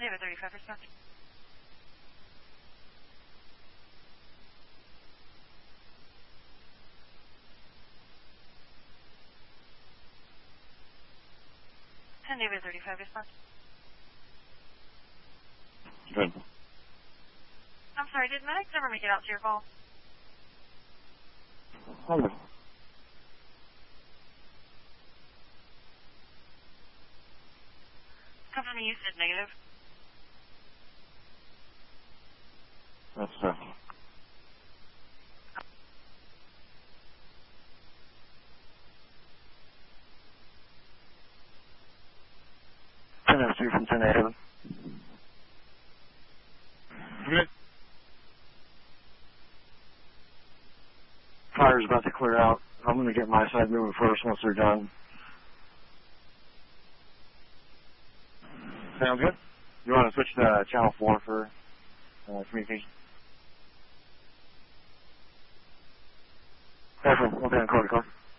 David 35, response. David 35, response. Good. I'm sorry, did medics ever make it out to your call? Okay. Company, you said negative. That's 10-3 from 10-8. Good. Fire's about to clear out. I'm going to get my side moving first once they're done. Sound good? You want to switch to channel 4 for communication? Definitely. Okay, code.